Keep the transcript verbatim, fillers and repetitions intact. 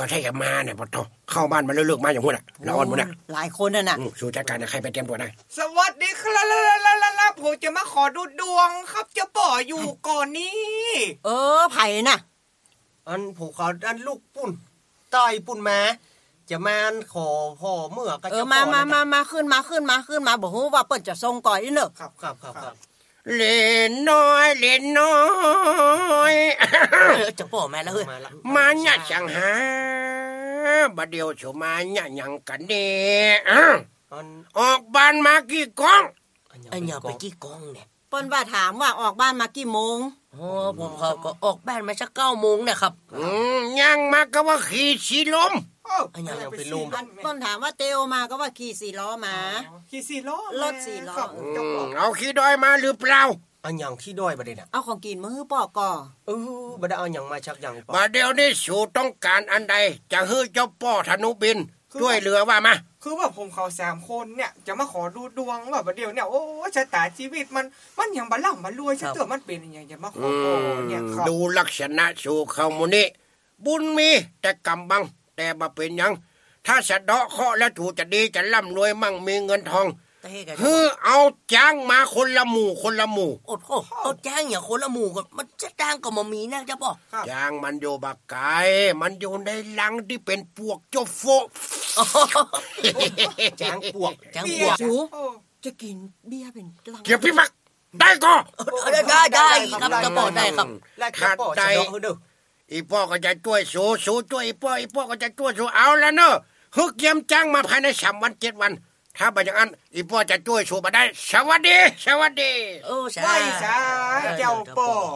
ใช่กับมาเนี่ยปะโถเข้าบ้านมาเลือกๆมาอย่างพวกน่ะละอ่อนพวกน่ะหลายคนน่ะน่ะสู่จัดการใครไปเตรียมตัวได้สวัสดีครับผมจะมาขอดูดวงครับจะป่ออยู่ก่อนนี้เออไผ่น่ะอันผูกเขาอันลูกปุ่นต่อยปุ่นมาจะมาขอพ่อเมื่อก็จะเออมามามามาขึ้นมาขึ้นมาขึ้นมาบอกว่าเปิ้นจะส่งก่อนอีเนอะครับครับครับครับเล่นน้อยเล่นน้อยจะป่อมาแล้วเฮ้ยมาเนี่ยจังหาบัดเดียวชูมาเนี่ยยังกันเนี่ยออกบ้านมากี่กองอันอย่าไปกี่กองเนี่ยเปิ้นว่าถามว่าออกบ้านมากี่โมงอ๋อผมเขาก็ออกบ้านมาสักเก้าโมงเนี่ยครับอืมยังมาก็ว่าขี่สีลมอันยังยังเป็นลมเปิ้นถามว่าเตโอมาก็ว่าขี่สี่ล้อมาขี่สี่ล้อรถสี่ล้อเอาขี่ดอยมาหรือเปล่าอันยังขี่ดอยบ่ได้น่ะเอาของกินมื้อปอกก่อเออบ่ได้เอาหยังมาชักหยังปอกบ่เดี๋ยวนี้สู่ต้องการอันใดจะฮื้อเจ้าป้อธนุบินช่วยเหลือว่ามาคือว่าผมเขาสามคนเนี่ยจะมาขอดูดวงว่าเดี๋ยวเนี่ยโอ้ชะตาชีวิตมันมันยังบ่ล่ำบ่รวยซะตัวมันเป็นอย่างจะมาขอเนี่ยครับดูลักษณะสู่เข้ามื้อนี้บุญมีแต่กำบังแต่บ่เป็นหยังถ้าสะเดาะเคราะห์แล้วถูกจะดีจะร่ำรวยมั่งมีเงินทองฮือเอาจ้างมาคนละหมู่คนละหมู่โอ้โหเอาจ้างอย่างคนละหมู่ก็มันจะจ้างก็บ่มีนะจ๊ะป่อจ้างมันอยู่บักไกมันอยู่ในลังที่เป็นปวกโจโฟจ้างปวกจ้างปวกจะกินเบียร์เป็นลังเก็บพี่มักได้ก็ได้ได้ได้ครับจะป่อได้ครับขาดใจอีพ่อก็จะช่วยสู้สู้ช่วยอีพ่ออีพ่อก็จะช่วยสู้เอาแล้วเนอะฮึกเยี่ยมจ้างมาภายในสามวันเจ็ดวันถ้าเป็นอย่างนั้นอีพ่อจะช่วยสู้มาได้สวัสดีสวัสดีโอ้สาเจ้าป่อ